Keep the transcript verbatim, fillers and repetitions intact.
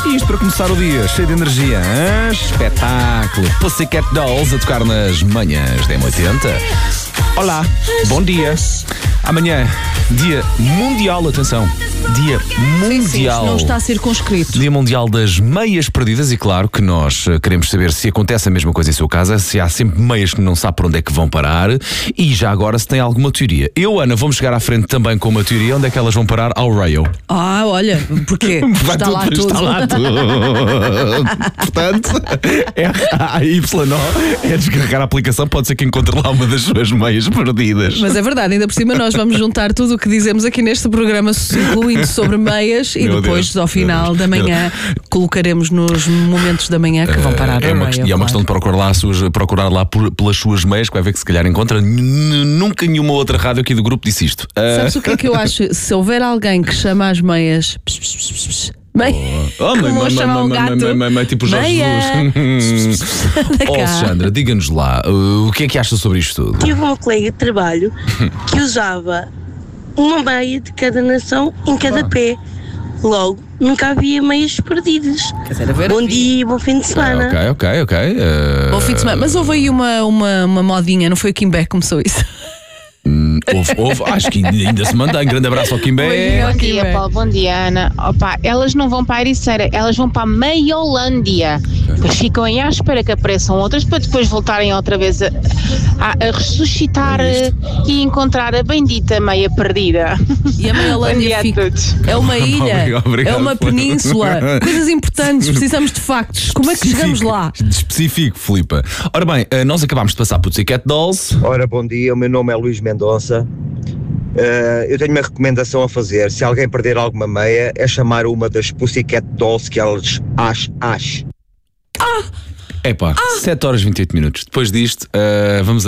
E isto para começar o dia, cheio de energia, hein? Espetáculo. Pussycat Dolls a tocar nas manhãs da M oitenta. Olá, bom dia. Amanhã, dia mundial, atenção, dia mundial. Sim, sim, não está circunscrito. Dia mundial das meias perdidas e claro que nós queremos saber se acontece a mesma coisa em sua casa, se há sempre meias que não sabe para onde é que vão parar e já agora se tem alguma teoria. Eu, Ana, vamos chegar à frente também com uma teoria onde é que elas vão parar ao rail. Ah, olha, porquê? Está tudo, lá tudo. Está lá tudo. Portanto, a Y O é descarregar a aplicação, pode ser que encontre lá uma das suas meias perdidas. Mas é verdade, ainda por cima nós vamos juntar tudo o que dizemos aqui neste programa, incluindo sobre meias, e Meu depois, Deus, ao final da manhã, colocaremos nos momentos da manhã que vão parar é ao uma, rail, E é uma claro. questão de procurar lá, suas, procurar lá por, pelas suas meias, que vai ver que se calhar encontra. N- Nunca nenhuma outra rádio aqui do grupo disse isto. Ah, Sabes o que é que eu acho? Se houver alguém que chama as meias pss, pss, pss, pss, meia, Oh, mãe, como mãe, chamar mãe, um mãe, gato, mãe, mãe, mãe, tipo Jorge meia. Jesus. Anda Oh, cá. Sandra, diga-nos lá, uh, o que é que achas sobre isto tudo? Tive um colega de trabalho que usava uma meia de cada nação em cada pé. Logo, nunca havia meias perdidas. Quer dizer, a ver, Bom dia e bom fim de semana. Ok, ok, ok. Uh, Bom fim de semana. Mas houve aí uma, uma, uma modinha, não foi o Kimbé que começou isso? houve, houve, acho que ainda, ainda se mantém. Grande abraço ao Kimbé. Oi, Bom dia, bem. Paulo. Bom dia, Ana. Opa, elas não vão para a Ericeira, elas vão para a Meiolândia. Depois ficam aí à espera que apareçam outras para depois voltarem outra vez a, a- a ressuscitar É eh, e encontrar a bendita meia perdida. E a Bom dia Meiolândia a fica. todos. É uma ilha, Obrigado, obrigado. é uma península, coisas importantes, precisamos de factos. Como é que chegamos lá? Específico, Filipa. Ora bem, uh, nós acabámos de passar por Pussycat Dolls. Ora, bom dia, o meu nome é Luís Mendonça. Uh, eu tenho uma recomendação a fazer. Se alguém perder alguma meia, é chamar uma das Pussycat Dolls que elas ach, ach. Epá, sete horas e vinte e oito minutos. Depois disto, uh, vamos,